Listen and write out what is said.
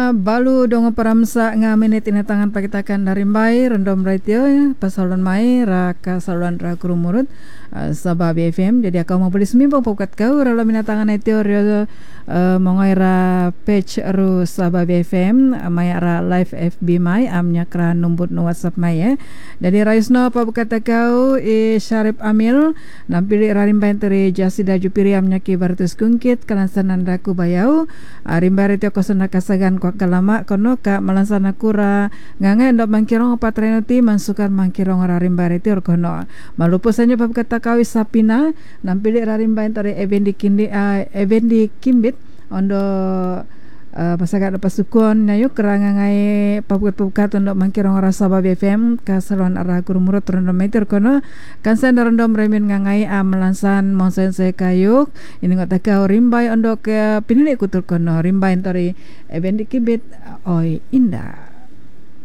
Balu dong paramsa nga menit inatangan pakitakan dari mai random radio pasaluan mai raka saluan ra kurumurut sabab FM. Jadi aku mau beli semimpang pokat kau rala minatangan itu mongoira page ru sabab FM mai ra live FB mai amnya kra numbut no WhatsApp mai Jadi raisno apa kata kau Syarif Amil nampili rarimbain teri Jasida Jupiri amnya ki bartus kungkit kalansanan daku bayau rimbari tio kosona kasagan kalama kono ka malansana kura ngangai ndok mangkirong patrenoti mansukan mangkirong rarimbari tior kono malupo sanyo bab kata kawi sapina nampili rarimbain tari evendi kimbit ondo pasagat pasukon nayo kerangangai pabukat ndok mangkirong rasa bab FM ka salon ara kurumurut random meter kono kansan random remin ngangai melansan monsen se kayuk ini ngota ka rimbai ondo ke pinili kutur kono rimbai tari evendi kimbit oi indah